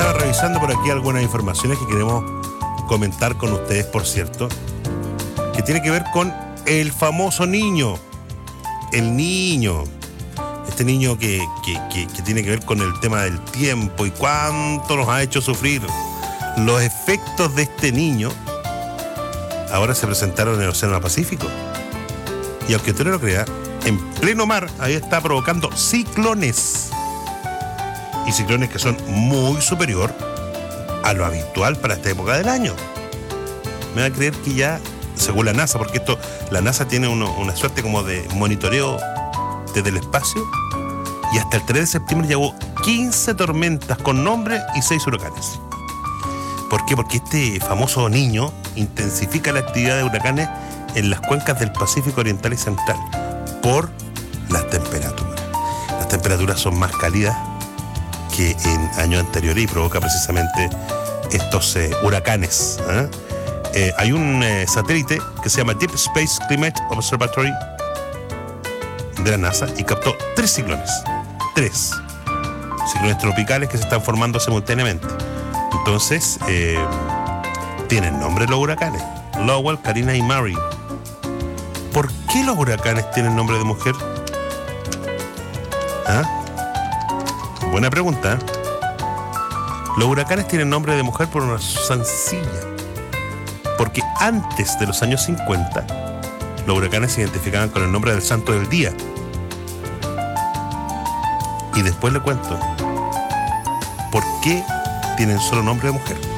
Estaba revisando por aquí algunas informaciones que queremos comentar con ustedes, por cierto, que tiene que ver con el famoso niño. El niño. Este niño que tiene que ver con el tema del tiempo y cuánto nos ha hecho sufrir. Los efectos de este niño ahora se presentaron en el Océano Pacífico. Y aunque usted no lo crea, en pleno mar, ahí está provocando ciclones. Y ciclones que son muy superior a lo habitual para esta época del año. Me va a creer que ya, según la NASA, porque la NASA tiene una suerte como de monitoreo desde el espacio, y hasta el 3 de septiembre llevó 15 tormentas con nombre y 6 huracanes. ¿Por qué? Porque este famoso niño intensifica la actividad de huracanes en las cuencas del Pacífico Oriental y Central por las temperaturas. Las temperaturas son más cálidas que en años anteriores y provoca precisamente estos huracanes. Hay un satélite que se llama Deep Space Climate Observatory de la NASA y captó 3 ciclones. 3 ciclones tropicales que se están formando simultáneamente. Entonces, tienen nombre los huracanes: Lowell, Karina y Mary. ¿Por qué los huracanes tienen nombre de mujer? Buena pregunta. Los huracanes tienen nombre de mujer por una razón sencilla. Porque antes de los años 50, los huracanes se identificaban con el nombre del santo del día. Y después le cuento por qué tienen solo nombre de mujer.